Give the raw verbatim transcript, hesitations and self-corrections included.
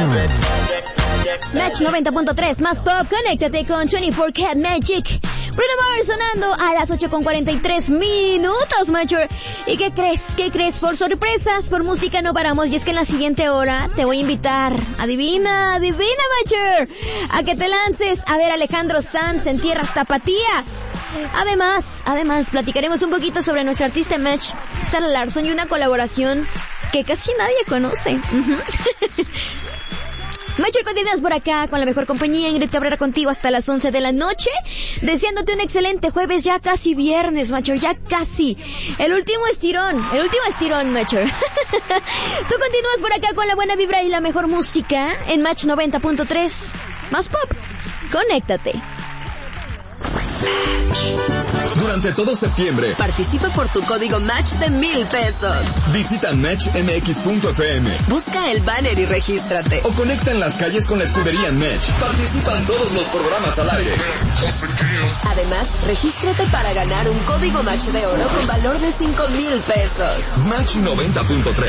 Match noventa punto tres, más pop, conéctate con veinticuatro Cat Magic. Bruno Mars sonando a las ocho con cuarenta y tres minutos, Mature. ¿Y qué crees? ¿Qué crees? Por sorpresas, por música no paramos. Y es que en la siguiente hora te voy a invitar, adivina, adivina, Mature, a que te lances a ver a Alejandro Sanz en tierras tapatías. Además, además, platicaremos un poquito sobre nuestra artista Match, Sara Larsson, y una colaboración que casi nadie conoce. Uh-huh. Macher, continúas por acá con la mejor compañía. Ingrid Cabrera contigo hasta las once de la noche, deseándote un excelente jueves, ya casi viernes, Macher, ya casi. El último estirón, el último estirón, Macher. Tú continúas por acá con la buena vibra y la mejor música en Match noventa punto tres. Más pop, conéctate. Durante todo septiembre, participa por tu código Match de mil pesos. Visita match m x punto f m. Busca el banner y regístrate. O conecta en las calles con la escudería Match. Participan todos los programas al aire. Además, regístrate para ganar un código Match de oro con valor de cinco mil pesos. Match noventa punto tres.